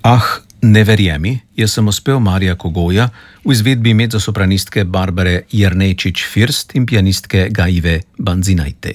Ah, ne verjemi je samospev Marija Kogoja v izvedbi mezzosopranistke Barbare Jernejčič-First in pianistke Gaive Banzinajte.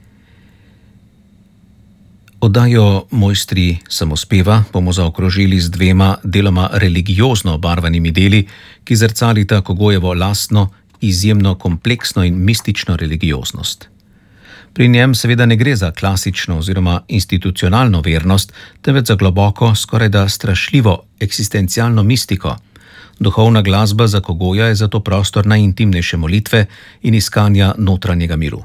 Oddajo Mojstri samospeva bomo zaokrožili z dvema deloma religiozno obarvanimi deli, ki zrcalita Kogojevo lastno, izjemno kompleksno in mistično religioznost. Pri njem seveda ne gre za klasično oziroma institucionalno vernost, temveč za globoko, skorajda strašljivo eksistencialno mistiko. Duhovna glasba za Kogoja je zato prostor najintimnejše molitve in iskanja notranjega miru.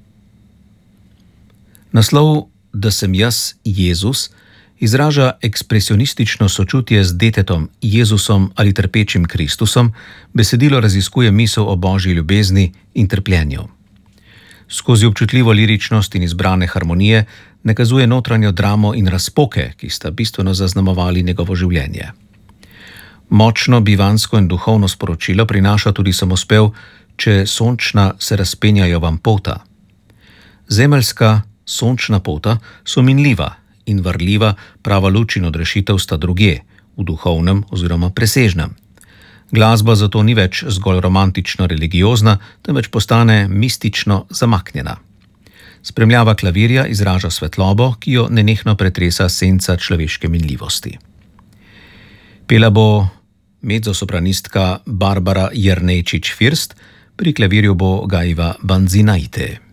Naslov Da sem jaz Jezus izraža ekspresionistično sočutje z detetom Jezusom ali trpečim Kristusom, besedilo raziskuje misel o božji ljubezni in trpljenju. Skozi občutljivo liričnost in izbrane harmonije nakazuje notranjo dramo in razpoke, ki sta bistveno zaznamovali njegovo življenje. Močno bivansko in duhovno sporočilo prinaša tudi samospev Če sončna se razpenjajo vam pota. Zemeljska sončna pota so minljiva in varljiva, prava luč in odrešitev sta drugje, v duhovnem oziroma presežnem. Glasba zato ni več zgolj romantično religiozna, temveč postane mistično zamaknjena. Spremljava klavirja izraža svetlobo, ki jo nenehno pretresa senca človeške minljivosti. Pela bo mezzosopranistka Barbara Jernejčič-First, pri klavirju bo Gaiva Banzinajte.